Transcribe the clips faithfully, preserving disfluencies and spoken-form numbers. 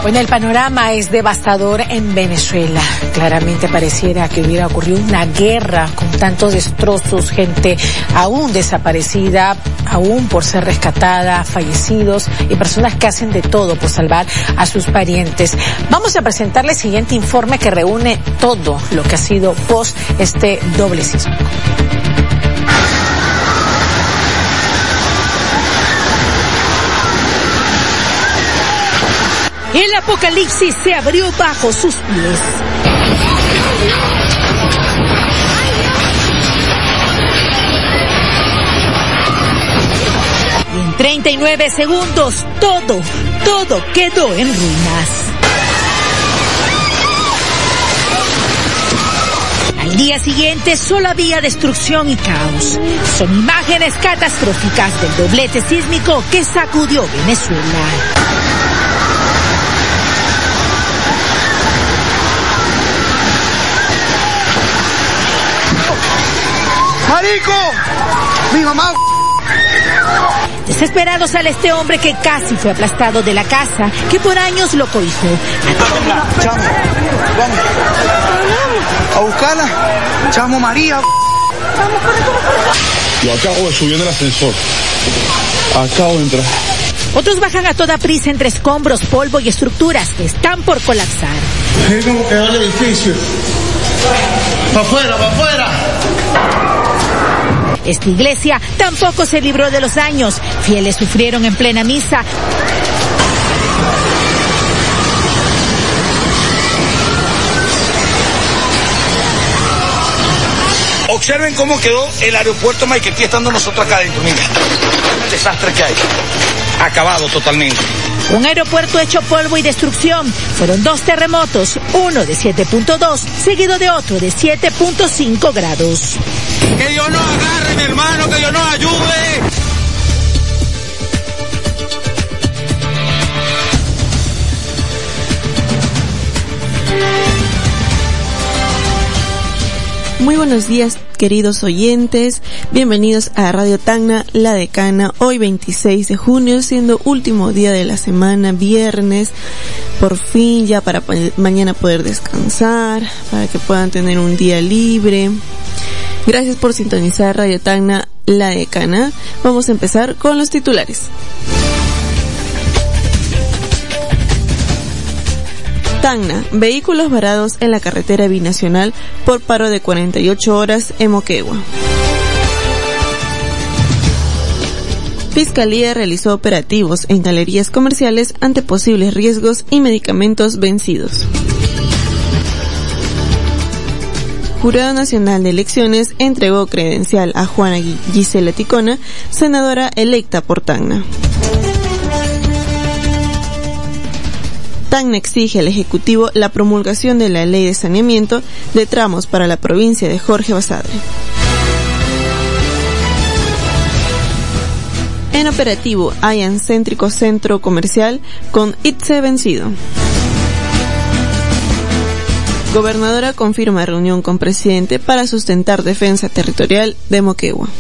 Bueno, el panorama es devastador en Venezuela. Claramente pareciera que hubiera ocurrido una guerra con tantos destrozos, gente aún desaparecida, aún por ser rescatada, fallecidos y personas que hacen de todo por salvar a sus parientes. Vamos a presentarle el siguiente informe que reúne todo lo que ha sido post este doble sismo. El apocalipsis se abrió bajo sus pies. Y en treinta y nueve segundos, todo, todo quedó en ruinas. Al día siguiente solo había destrucción y caos. Son imágenes catastróficas del doblete sísmico que sacudió Venezuela. ¡Marico! ¡Mi mamá! Desesperado sale este hombre que casi fue aplastado de la casa que por años lo cobijó. Chamo, vamos. A buscarla. Chamo María. Yo acabo de subir en el ascensor. Acabo de entrar. Otros bajan a toda prisa entre escombros, polvo y estructuras que están por colapsar. Es como quedó el edificio. ¡Para afuera, para afuera! Esta iglesia tampoco se libró de los daños. Fieles sufrieron en plena misa. Observen cómo quedó el aeropuerto Maiquetía estando nosotros acá adentro. Mira, el desastre que hay. Acabado totalmente. Un aeropuerto hecho polvo y destrucción. Fueron dos terremotos, uno de siete punto dos, seguido de otro de siete punto cinco grados. Que Dios nos agarre, mi hermano, que Dios nos ayude. Muy buenos días, queridos oyentes. Bienvenidos a Radio Tacna, La Decana. Hoy veintiséis de junio, siendo último día de la semana, viernes. Por fin, ya para mañana poder descansar, para que puedan tener un día libre. Gracias por sintonizar Radio Tacna, La Decana. Vamos a empezar con los titulares. Tacna, vehículos varados en la carretera binacional por paro de cuarenta y ocho horas en Moquegua. Fiscalía realizó operativos en galerías comerciales ante posibles riesgos y medicamentos vencidos. Jurado Nacional de Elecciones entregó credencial a Juana Gisela Ticona, senadora electa por Tacna. Tacna exige al Ejecutivo la promulgación de la Ley de Saneamiento de Tramos para la provincia de Jorge Basadre. En operativo hallan céntrico centro comercial con I T S E vencido. Gobernadora confirma reunión con presidente para sustentar defensa territorial de Moquegua.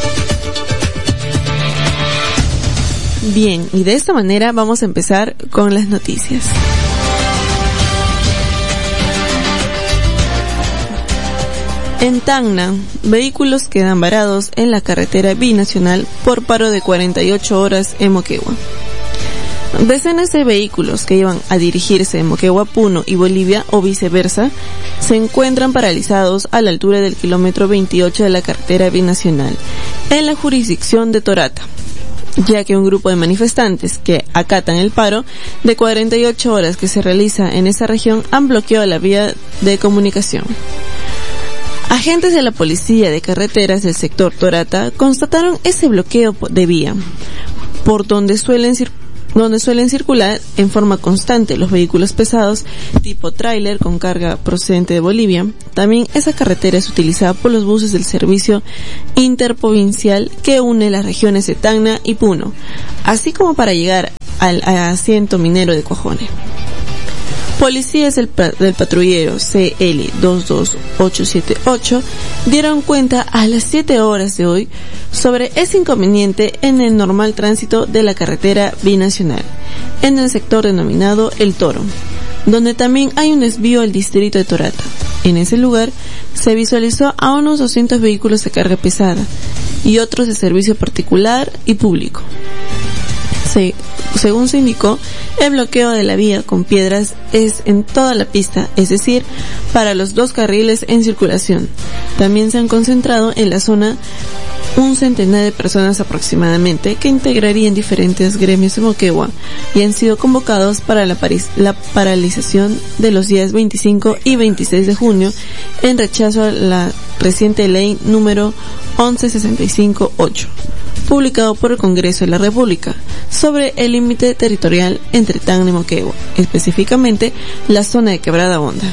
Bien, y de esta manera vamos a empezar con las noticias. En Tacna, vehículos quedan varados en la carretera binacional por paro de cuarenta y ocho horas en Moquegua. Decenas de vehículos que iban a dirigirse en Moquegua, Puno y Bolivia o viceversa se encuentran paralizados a la altura del kilómetro veintiocho de la carretera binacional en la jurisdicción de Torata, ya que un grupo de manifestantes que acatan el paro de cuarenta y ocho horas que se realiza en esa región han bloqueado la vía de comunicación. Agentes de la Policía de Carreteras del sector Torata constataron ese bloqueo de vía, por donde suelen circular donde suelen circular en forma constante los vehículos pesados tipo tráiler con carga procedente de Bolivia. También esa carretera es utilizada por los buses del servicio interprovincial que une las regiones de Tacna y Puno, así como para llegar al asiento minero de Cuajone. Policías del, del patrullero C L dos dos ocho siete ocho dieron cuenta a las siete horas de hoy sobre ese inconveniente en el normal tránsito de la carretera binacional, en el sector denominado El Toro, donde también hay un desvío al distrito de Torata. En ese lugar se visualizó a unos doscientos vehículos de carga pesada y otros de servicio particular y público. Se, según se indicó, el bloqueo de la vía con piedras es en toda la pista, es decir, para los dos carriles en circulación. También se han concentrado en la zona un centenar de personas aproximadamente que integrarían diferentes gremios de Moquegua y han sido convocados para la, paris, la paralización de los días veinticinco y veintiséis de junio en rechazo a la reciente ley número once sesenta y cinco ocho, publicado por el Congreso de la República, sobre el límite territorial entre Tacna y Moquegua, específicamente la zona de Quebrada Honda.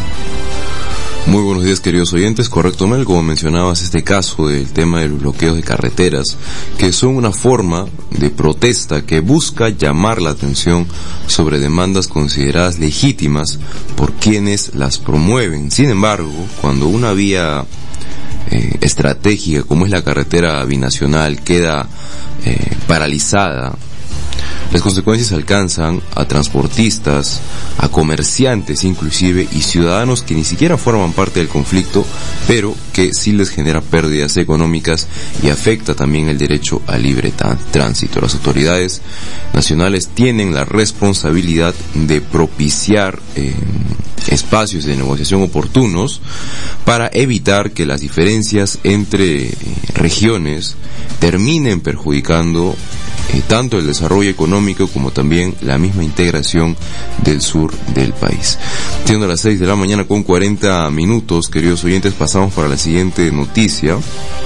Muy buenos días, queridos oyentes. Correcto, Mel, como mencionabas, este caso del tema de los bloqueos de carreteras, que son una forma de protesta que busca llamar la atención sobre demandas consideradas legítimas por quienes las promueven. Sin embargo, cuando una vía eh, estratégica como es la carretera binacional queda eh, paralizada, las consecuencias alcanzan a transportistas, a comerciantes inclusive, y ciudadanos que ni siquiera forman parte del conflicto, pero que sí les genera pérdidas económicas y afecta también el derecho al libre tránsito. Las autoridades nacionales tienen la responsabilidad de propiciar eh, espacios de negociación oportunos para evitar que las diferencias entre eh, regiones terminen perjudicando Eh, tanto el desarrollo económico como también la misma integración del sur del país. Siendo las seis de la mañana con cuarenta minutos, queridos oyentes, pasamos para la siguiente noticia.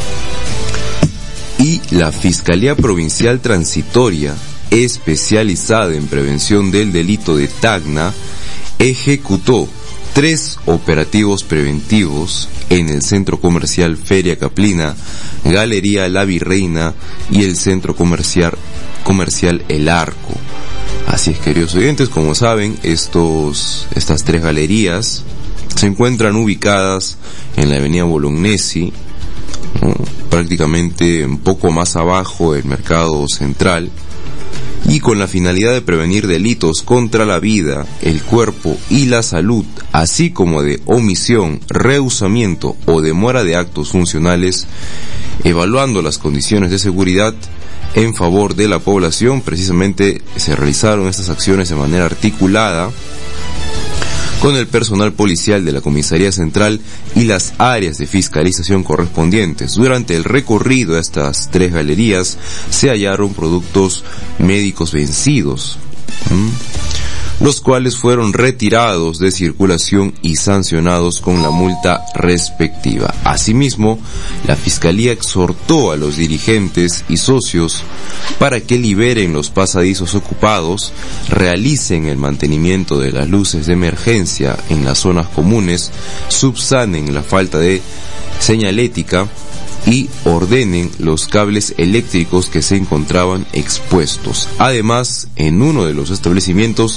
Y la Fiscalía Provincial Transitoria especializada en prevención del delito de Tacna ejecutó tres operativos preventivos en el centro comercial Feria Caplina, Galería La Virreina y el centro comercial comercial El Arco. Así es, queridos oyentes, como saben, estos estas tres galerías se encuentran ubicadas en la avenida Bolognesi, ¿no?, prácticamente un poco más abajo del mercado central, y con la finalidad de prevenir delitos contra la vida, el cuerpo y la salud, así como de omisión, rehusamiento o demora de actos funcionales, evaluando las condiciones de seguridad en favor de la población. Precisamente se realizaron estas acciones de manera articulada con el personal policial de la Comisaría Central y las áreas de fiscalización correspondientes. Durante el recorrido a estas tres galerías se hallaron productos médicos vencidos, ¿Mm? los cuales fueron retirados de circulación y sancionados con la multa respectiva. Asimismo, la Fiscalía exhortó a los dirigentes y socios para que liberen los pasadizos ocupados, realicen el mantenimiento de las luces de emergencia en las zonas comunes, subsanen la falta de señalética y ordenen los cables eléctricos que se encontraban expuestos. Además, en uno de los establecimientos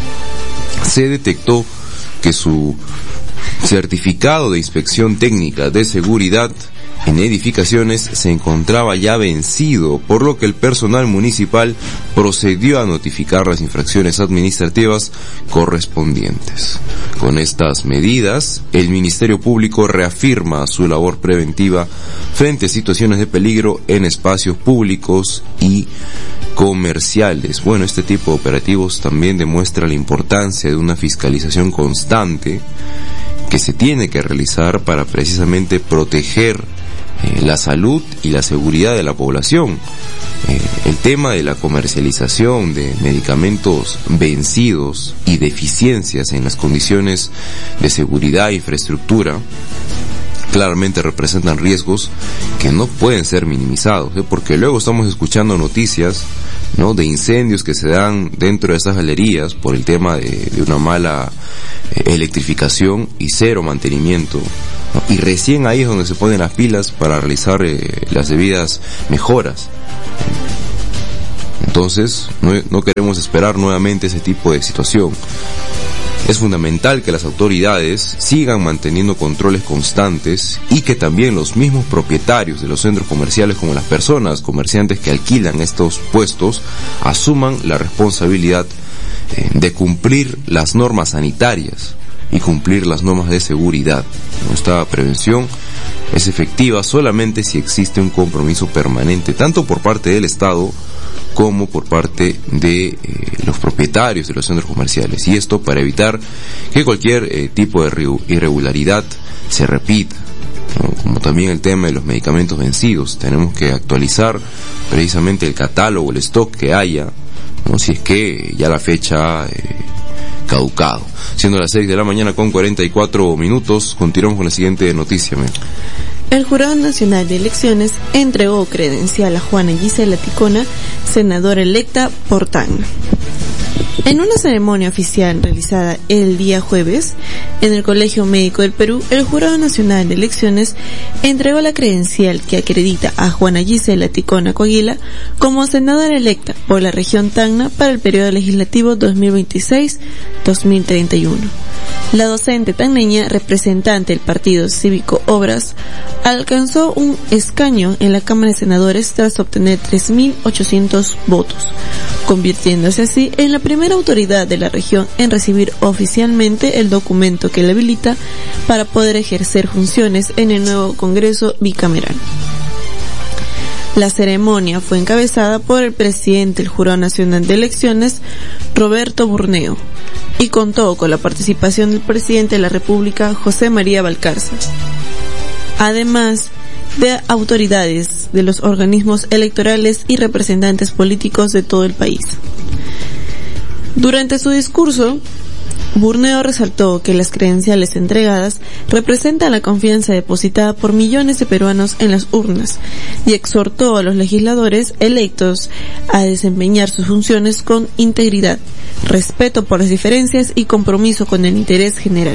se detectó que su certificado de inspección técnica de seguridad en edificaciones se encontraba ya vencido, por lo que el personal municipal procedió a notificar las infracciones administrativas correspondientes. Con estas medidas, el Ministerio Público reafirma su labor preventiva frente a situaciones de peligro en espacios públicos y comerciales. Bueno, este tipo de operativos también demuestra la importancia de una fiscalización constante que se tiene que realizar para precisamente proteger eh, la salud y la seguridad de la población. Eh, el tema de la comercialización de medicamentos vencidos y deficiencias en las condiciones de seguridad e infraestructura claramente representan riesgos que no pueden ser minimizados, ¿eh? porque luego estamos escuchando noticias, ¿no?, de incendios que se dan dentro de esas galerías por el tema de, de una mala eh, electrificación y cero mantenimiento, ¿no? Y recién ahí es donde se ponen las pilas para realizar eh, las debidas mejoras. Entonces, no, no queremos esperar nuevamente ese tipo de situación. Es fundamental que las autoridades sigan manteniendo controles constantes y que también los mismos propietarios de los centros comerciales, como las personas, comerciantes que alquilan estos puestos, asuman la responsabilidad eh, de cumplir las normas sanitarias y cumplir las normas de seguridad. Esta prevención es efectiva solamente si existe un compromiso permanente, tanto por parte del Estado como por parte de eh, los propietarios de los centros comerciales, y esto para evitar que cualquier eh, tipo de irregularidad se repita, ¿no? Como también el tema de los medicamentos vencidos. Tenemos que actualizar precisamente el catálogo, el stock que haya, ¿no? Si es que ya la fecha eh, caducado. Siendo las seis de la mañana con cuarenta y cuatro minutos, continuamos con la siguiente noticia. ¿Me? El Jurado Nacional de Elecciones entregó credencial a Juana Gisela Ticona, senadora electa por Tacna. En una ceremonia oficial realizada el día jueves en el Colegio Médico del Perú, el Jurado Nacional de Elecciones entregó la credencial que acredita a Juana Gisela Ticona Coaguila como senadora electa por la región Tacna para el periodo legislativo dos mil veintiséis a dos mil treinta y uno. La docente tacneña, representante del Partido Cívico Obras, alcanzó un escaño en la Cámara de Senadores tras obtener tres mil ochocientos votos, convirtiéndose así en la primera autoridad de la región en recibir oficialmente el documento que le habilita para poder ejercer funciones en el nuevo Congreso bicameral. La ceremonia fue encabezada por el presidente del Jurado Nacional de Elecciones, Roberto Burneo, y contó con la participación del presidente de la República, José María Valcárcel, además de autoridades de los organismos electorales y representantes políticos de todo el país. Durante su discurso, Burneo resaltó que las credenciales entregadas representan la confianza depositada por millones de peruanos en las urnas y exhortó a los legisladores electos a desempeñar sus funciones con integridad, respeto por las diferencias y compromiso con el interés general.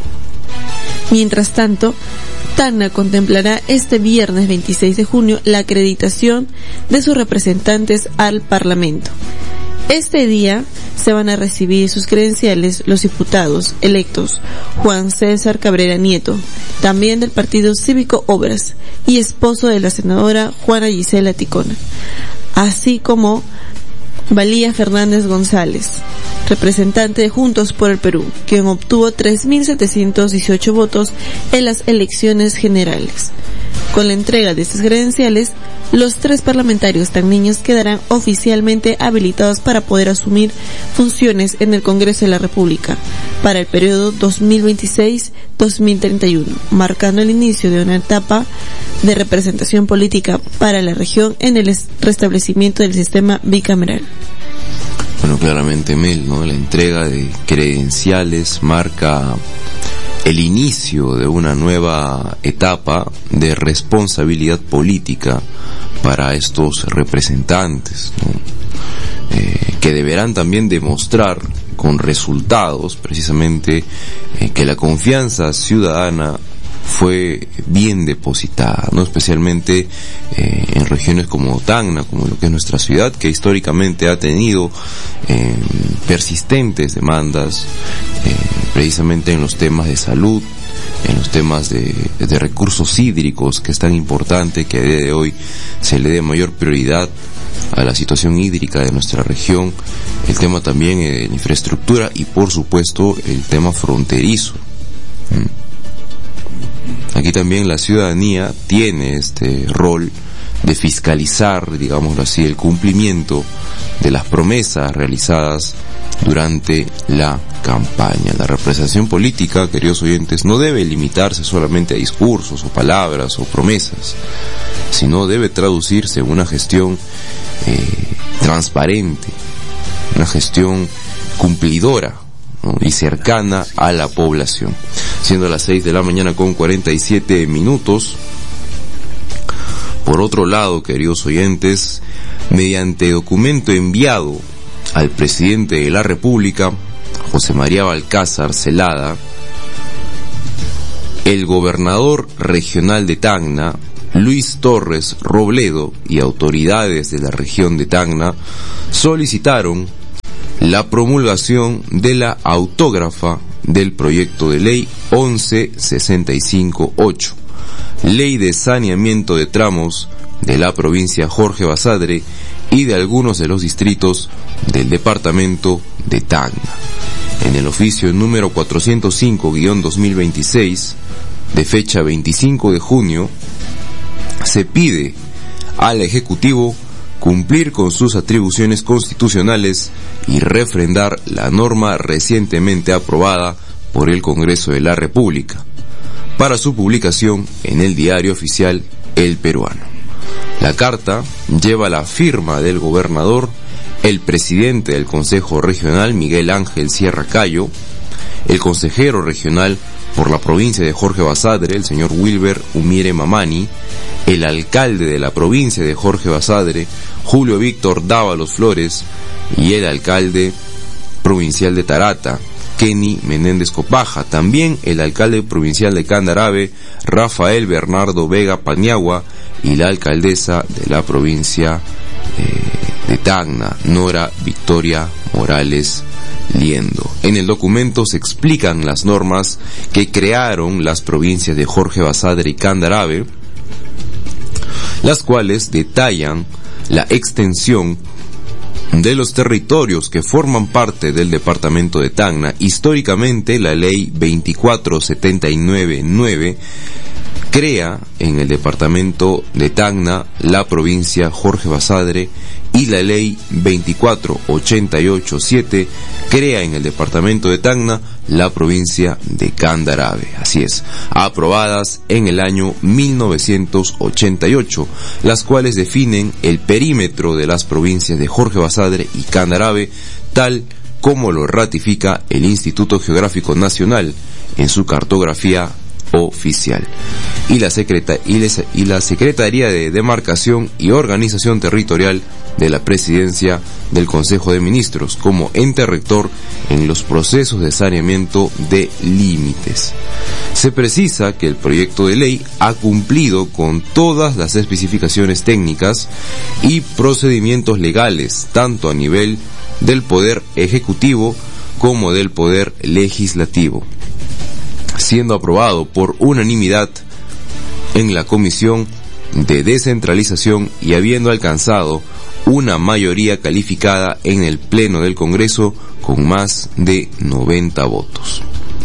Mientras tanto, Tacna contemplará este viernes veintiséis de junio la acreditación de sus representantes al Parlamento. Este día se van a recibir sus credenciales los diputados electos Juan César Cabrera Nieto, también del Partido Cívico Obras, y esposo de la senadora Juana Gisela Ticona, así como Valía Fernández González, representante de Juntos por el Perú, quien obtuvo tres mil setecientos dieciocho votos en las elecciones generales. Con la entrega de estas credenciales, los tres parlamentarios tacneños quedarán oficialmente habilitados para poder asumir funciones en el Congreso de la República para el periodo dos mil veintiséis a dos mil treinta y uno, marcando el inicio de una etapa de representación política para la región en el restablecimiento del sistema bicameral. Bueno, claramente, Mel, ¿no? La entrega de credenciales marca el inicio de una nueva etapa de responsabilidad política para estos representantes, ¿no? eh, que deberán también demostrar con resultados precisamente eh, que la confianza ciudadana fue bien depositada, ¿no? Especialmente eh, en regiones como Tacna, como lo que es nuestra ciudad, que históricamente ha tenido eh, persistentes demandas eh, precisamente en los temas de salud, en los temas de, de recursos hídricos, que es tan importante que a día de hoy se le dé mayor prioridad a la situación hídrica de nuestra región, el tema también de infraestructura y por supuesto el tema fronterizo. ¿Mm? Aquí también la ciudadanía tiene este rol de fiscalizar, digámoslo así, el cumplimiento de las promesas realizadas durante la campaña. La representación política, queridos oyentes, no debe limitarse solamente a discursos o palabras o promesas, sino debe traducirse en una gestión eh, transparente, una gestión cumplidora, ¿no? Y cercana a la población. Siendo las seis de la mañana con cuarenta y siete minutos. Por otro lado, queridos oyentes, mediante documento enviado al presidente de la República, José María Valcárcel Zelada, el gobernador regional de Tacna, Luis Torres Robledo, y autoridades de la región de Tacna solicitaron la promulgación de la autógrafa del proyecto de ley once sesenta y cinco ocho, ley de saneamiento de tramos de la provincia Jorge Basadre y de algunos de los distritos del departamento de Tacna. En el oficio número cuatrocientos cinco guión dos mil veintiséis, de fecha veinticinco de junio, se pide al Ejecutivo cumplir con sus atribuciones constitucionales y refrendar la norma recientemente aprobada por el Congreso de la República para su publicación en el diario oficial El Peruano. La carta lleva la firma del gobernador, el presidente del Consejo Regional, Miguel Ángel Sierra Cayo, el consejero regional por la provincia de Jorge Basadre, el señor Wilber Umire Mamani, el alcalde de la provincia de Jorge Basadre, Julio Víctor Dávalos Flores, y el alcalde provincial de Tarata, Kenny Menéndez Copaja, también el alcalde provincial de Candarave, Rafael Bernardo Vega Paniagua, y la alcaldesa de la provincia eh, de Tacna, Nora Victoria Morales Liendo. En el documento se explican las normas que crearon las provincias de Jorge Basadre y Candarave, las cuales detallan la extensión de los territorios que forman parte del departamento de Tacna. Históricamente, la ley veinticuatro setenta y nueve nueve crea en el departamento de Tacna la provincia Jorge Basadre, y la ley veinticuatro ochenta y ocho siete crea en el departamento de Tacna la provincia de Candarave. Así es, aprobadas en el año mil novecientos ochenta y ocho, las cuales definen el perímetro de las provincias de Jorge Basadre y Candarave, tal como lo ratifica el Instituto Geográfico Nacional en su cartografía oficial. Y la, secreta, y, les, y la Secretaría de Demarcación y Organización Territorial de la Presidencia del Consejo de Ministros como ente rector en los procesos de saneamiento de límites. Se precisa que el proyecto de ley ha cumplido con todas las especificaciones técnicas y procedimientos legales, tanto a nivel del Poder Ejecutivo como del Poder Legislativo, siendo aprobado por unanimidad en la Comisión de Descentralización y habiendo alcanzado una mayoría calificada en el Pleno del Congreso con más de noventa votos.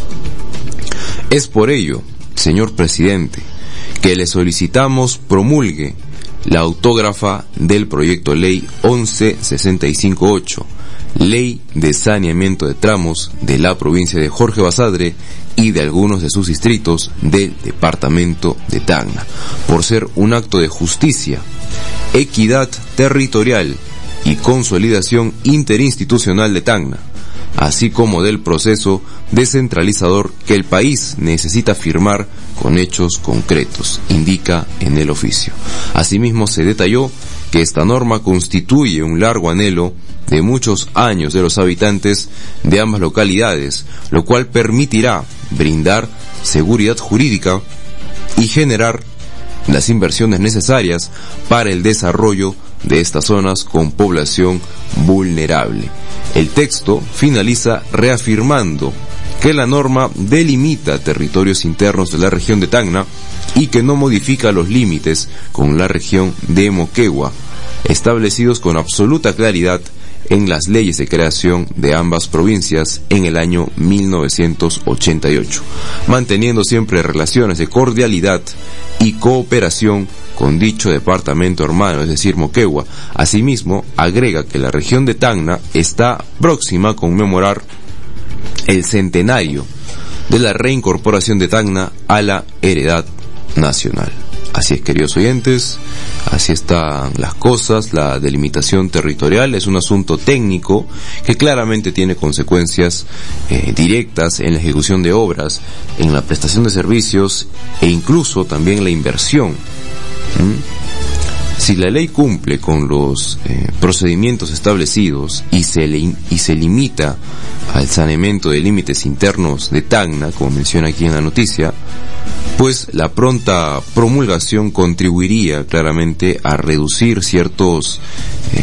Es por ello, señor presidente, que le solicitamos promulgue la autógrafa del proyecto ley once sesenta y cinco ocho, ley de saneamiento de tramos de la provincia de Jorge Basadre y de algunos de sus distritos del departamento de Tacna, por ser un acto de justicia, equidad territorial y consolidación interinstitucional de Tacna, así como del proceso descentralizador que el país necesita firmar con hechos concretos, indica en el oficio. Asimismo, se detalló que esta norma constituye un largo anhelo de muchos años de los habitantes de ambas localidades, lo cual permitirá brindar seguridad jurídica y generar las inversiones necesarias para el desarrollo de estas zonas con población vulnerable. El texto finaliza reafirmando que la norma delimita territorios internos de la región de Tacna y que no modifica los límites con la región de Moquegua, establecidos con absoluta claridad en las leyes de creación de ambas provincias en el año mil novecientos ochenta y ocho, manteniendo siempre relaciones de cordialidad y cooperación con dicho departamento hermano, es decir, Moquegua. Asimismo, agrega que la región de Tacna está próxima a conmemorar el centenario de la reincorporación de Tacna a la heredad nacional. Así es, queridos oyentes, así están las cosas. La delimitación territorial es un asunto técnico que claramente tiene consecuencias eh, directas en la ejecución de obras, en la prestación de servicios e incluso también la inversión. ¿Mm? Si la ley cumple con los eh, procedimientos establecidos y se, le, y se limita al saneamiento de límites internos de Tacna, como menciona aquí en la noticia, pues la pronta promulgación contribuiría claramente a reducir ciertos eh,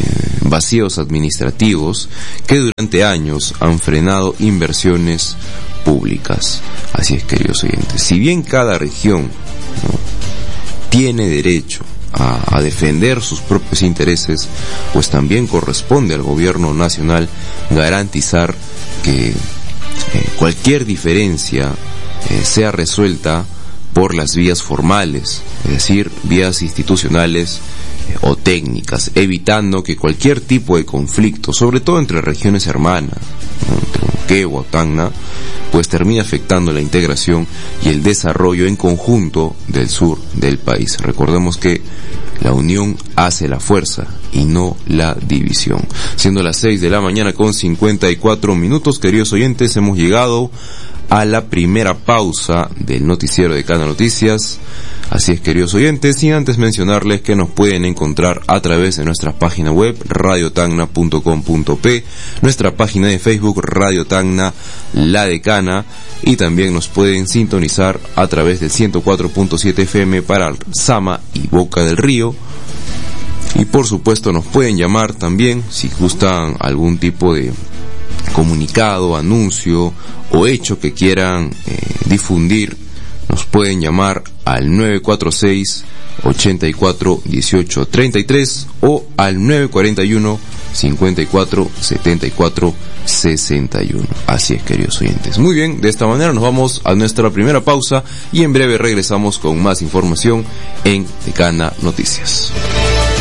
vacíos administrativos que durante años han frenado inversiones públicas. Así es, queridos oyentes, si bien cada región, ¿no?, tiene derecho a, a defender sus propios intereses, pues también corresponde al gobierno nacional garantizar que eh, cualquier diferencia eh, sea resuelta por las vías formales, es decir, vías institucionales eh, o técnicas, evitando que cualquier tipo de conflicto, sobre todo entre regiones hermanas, ¿no?, entre Moquegua o Tacna, pues termina afectando la integración y el desarrollo en conjunto del sur del país. Recordemos que la unión hace la fuerza y no la división. Siendo las seis de la mañana con cincuenta y cuatro minutos, queridos oyentes, hemos llegado a la primera pausa del noticiero de Cana Noticias. Así es, queridos oyentes, sin antes mencionarles que nos pueden encontrar a través de nuestra página web radio tacna punto com punto pe, nuestra página de Facebook Radio Tacna, La Decana, y también nos pueden sintonizar a través del ciento cuatro punto siete F M para Sama y Boca del Río. Y por supuesto nos pueden llamar también si gustan algún tipo de comunicado, anuncio o hecho que quieran eh, difundir. Nos pueden llamar al nueve cuatro seis, ochenta y cuatro, dieciocho, treinta y tres o al nueve cuarenta y uno, cincuenta y cuatro, setenta y cuatro, sesenta y uno. Así es, queridos oyentes. Muy bien, de esta manera nos vamos a nuestra primera pausa y en breve regresamos con más información en Decana Noticias.